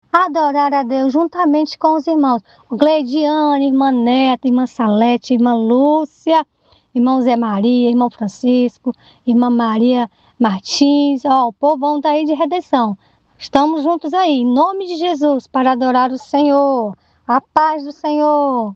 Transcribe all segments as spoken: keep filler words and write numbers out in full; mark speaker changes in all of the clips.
Speaker 1: adorar a Deus juntamente com os irmãos. Gleidiane, irmã Neta, irmã Salete, irmã Lúcia, irmão Zé Maria, irmão Francisco, irmã Maria Martins, ó, o povão daí de Redenção. Estamos juntos aí, em nome de Jesus, para adorar o Senhor. A paz do Senhor.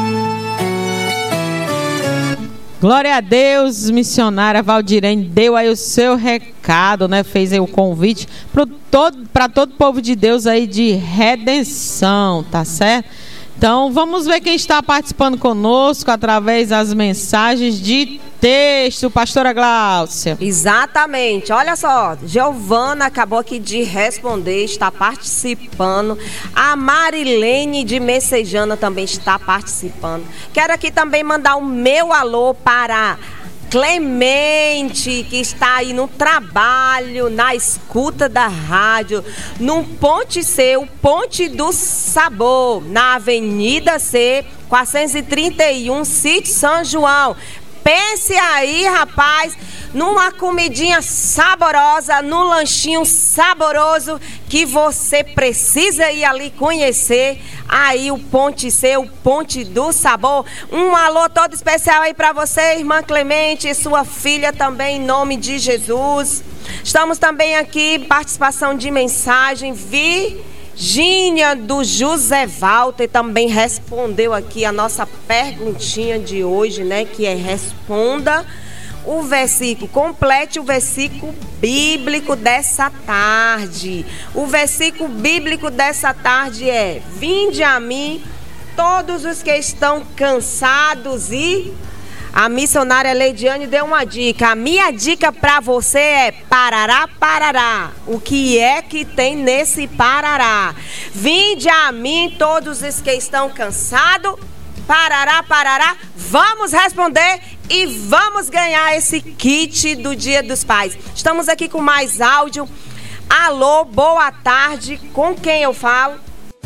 Speaker 2: Glória a Deus, missionária Valdirene deu aí o seu recado, né? Fez aí o convite para todo, para todo o povo de Deus aí de Redenção, tá certo? Então vamos ver quem está participando conosco através das mensagens de texto, pastora Gláucia.
Speaker 3: Exatamente, olha só, Giovana acabou aqui de responder, está participando. A Marilene de Messejana também está participando. Quero aqui também mandar o meu alô para Clemente, que está aí no trabalho, na escuta da rádio, no Ponte C, o Ponte do Sabor, na Avenida C, quatrocentos e trinta e um, Sítio São João. Pense aí, rapaz, numa comidinha saborosa, num lanchinho saboroso que você precisa ir ali conhecer. Aí o Ponte C, o Ponte do Sabor. Um alô todo especial aí para você, irmã Clemente, e sua filha também, em nome de Jesus. Estamos também aqui, participação de mensagem, Virgínia do José Walter também respondeu aqui a nossa perguntinha de hoje, né? Que é responda o versículo, complete o versículo bíblico dessa tarde. O versículo bíblico dessa tarde é: vinde a mim todos os que estão cansados e... A missionária Leidiane deu uma dica. A minha dica para você é parará, parará. O que é que tem nesse parará? Vinde a mim todos os que estão cansados. Parará, parará. Vamos responder e vamos ganhar esse kit do Dia dos Pais. Estamos aqui com mais áudio. Alô, boa tarde. Com quem eu falo?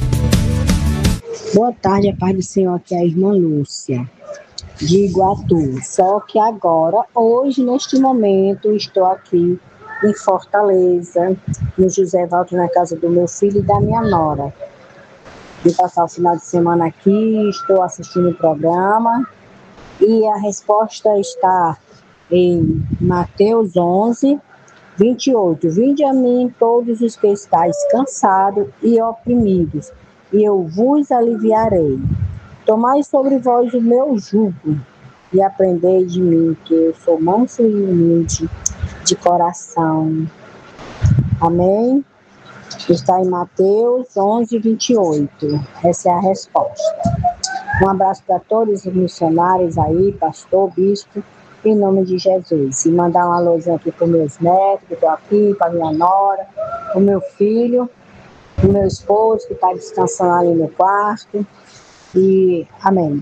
Speaker 4: Boa tarde, a paz do Senhor. Aqui é a irmã Lúcia, de Iguatu. Só que agora, hoje, neste momento, estou aqui em Fortaleza, no José Walter, na casa do meu filho e da minha nora. Vim passar o final de semana aqui, estou assistindo o programa e a resposta está em Mateus onze, vinte e oito. Vinde a mim todos os que estáis cansados e oprimidos, e eu vos aliviarei. Tomai sobre vós o meu jugo e aprendei de mim, que eu sou manso e humilde de coração. Amém? Está em Mateus onze, vinte e oito. Essa é a resposta. Um abraço para todos os missionários aí, pastor, bispo, em nome de Jesus. E mandar um alôzinho aqui para os meus netos, que estão aqui, para minha nora, para o meu filho, para o meu esposo, que está descansando ali no quarto. E amém.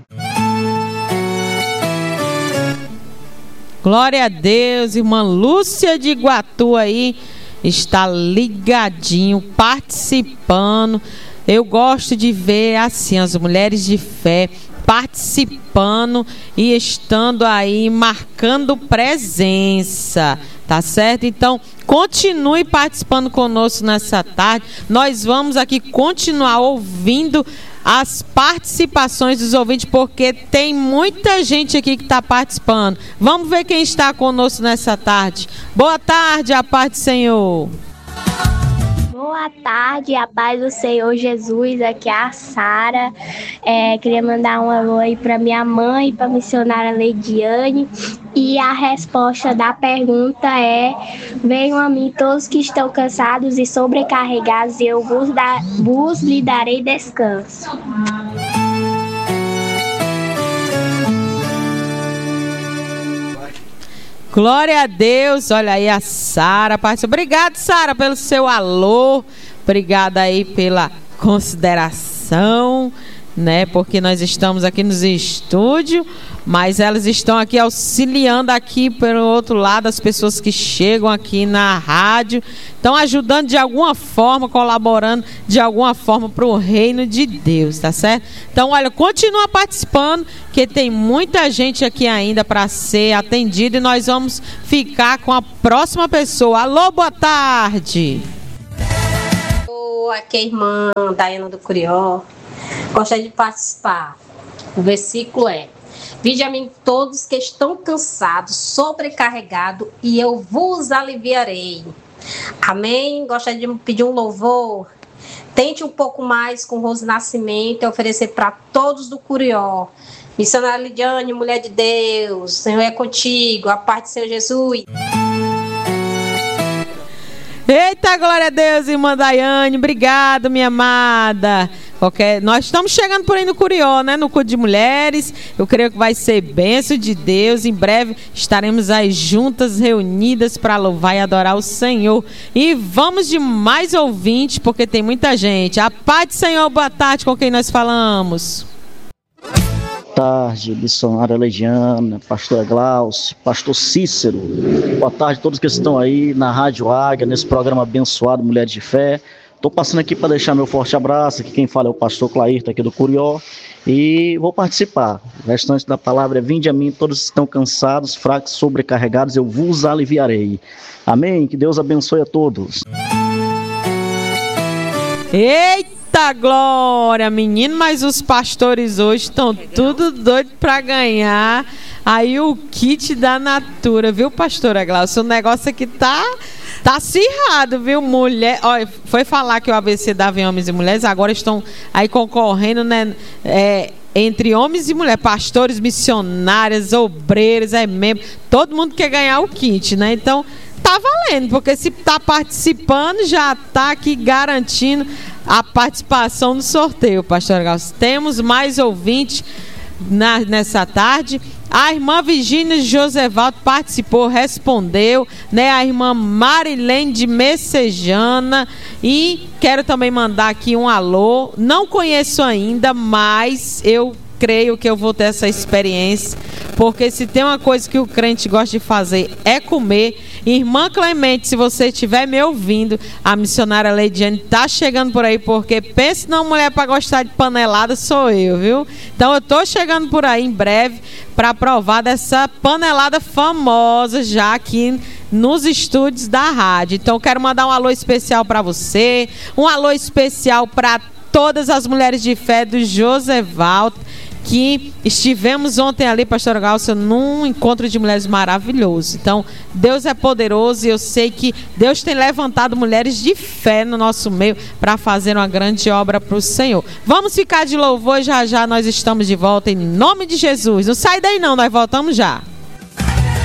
Speaker 2: Glória a Deus, irmã Lúcia de Iguatu aí está ligadinho, participando. Eu gosto de ver assim as mulheres de fé participando e estando aí marcando presença, tá certo? Então continue participando conosco nessa tarde. Nós vamos aqui continuar ouvindo as participações dos ouvintes, porque tem muita gente aqui que está participando. Vamos ver quem está conosco nessa tarde. Boa tarde, a paz do Senhor.
Speaker 5: Boa tarde, a paz do Senhor Jesus. Aqui é a Sara. É, queria mandar um alô aí para minha mãe, para a missionária Leidiane. E a resposta da pergunta é: venham a mim todos que estão cansados e sobrecarregados, e eu vos, da, vos lhe darei descanso.
Speaker 2: Glória a Deus. Olha aí a Sara. Obrigado, Sara, pelo seu alô. Obrigada aí pela consideração, né? Porque nós estamos aqui nos estúdios, mas elas estão aqui auxiliando aqui pelo outro lado, as pessoas que chegam aqui na rádio, estão ajudando de alguma forma, colaborando de alguma forma para o reino de Deus, tá certo? Então, olha, continua participando, que tem muita gente aqui ainda para ser atendida, e nós vamos ficar com a próxima pessoa. Alô, boa tarde.
Speaker 6: alô, aqui é a irmã Daiana do Curió. Gostaria de participar. O versículo é: vinde a mim todos que estão cansados, sobrecarregados, e eu vos aliviarei. Amém? Gostaria de pedir um louvor. Tente um pouco mais com Rose Nascimento e oferecer para todos do Curió. Missionária Lidiane, mulher de Deus, o Senhor é contigo, a paz do Senhor Jesus.
Speaker 2: Eita, glória a Deus, irmã Daiane, obrigado, minha amada. Qualquer... Nós estamos chegando por aí no Curió, né? No culto de mulheres. Eu creio que vai ser bênção de Deus. Em breve estaremos aí juntas, reunidas para louvar e adorar o Senhor. E vamos de mais ouvintes, porque tem muita gente. A paz do Senhor, boa tarde, com quem nós falamos.
Speaker 7: Boa tarde, missionária Leidiana, pastora Glaucio, pastor Cícero. Boa tarde a todos que estão aí na Rádio Águia, nesse programa abençoado Mulheres de Fé. Estou passando aqui para deixar meu forte abraço. Aqui quem fala é o pastor Clairton, aqui do Curió. E vou participar. O restante da palavra é: vinde a mim, todos que estão cansados, fracos, sobrecarregados, eu vos aliviarei. Amém? Que Deus abençoe a todos.
Speaker 2: Eita! Eita glória, menino, mas os pastores hoje estão tudo doido para ganhar aí o kit da Natura, viu, pastora Glaucia? O negócio aqui tá, tá acirrado, viu, mulher? Olha, foi falar que o A B C dava em homens e mulheres, agora estão aí concorrendo, né, é, entre homens e mulheres, pastores, missionárias, obreiros, é membro, todo mundo quer ganhar o kit, né? Então, tá valendo, porque se tá participando, já tá aqui garantindo a participação no sorteio, pastor Glaucio. Temos mais ouvintes na, nessa tarde. A irmã Virgínia Josevaldo participou, respondeu, né? A irmã Marilene de Messejana. E quero também mandar aqui um alô. Não conheço ainda, mas eu creio que eu vou ter essa experiência, porque se tem uma coisa que o crente gosta de fazer é comer. Irmã Clemente, se você estiver me ouvindo, a missionária Leidiane tá chegando por aí, porque pense numa mulher para gostar de panelada, sou eu, viu? Então eu tô chegando por aí em breve para provar dessa panelada famosa já aqui nos estúdios da rádio. Então eu quero mandar um alô especial para você, um alô especial para todas as mulheres de fé do Josevaldo, que estivemos ontem ali, pastor Glaucia, num encontro de mulheres maravilhoso. Então, Deus é poderoso e eu sei que Deus tem levantado mulheres de fé no nosso meio para fazer uma grande obra para o Senhor. Vamos ficar de louvor, já já nós estamos de volta em nome de Jesus. Não sai daí não, nós voltamos já.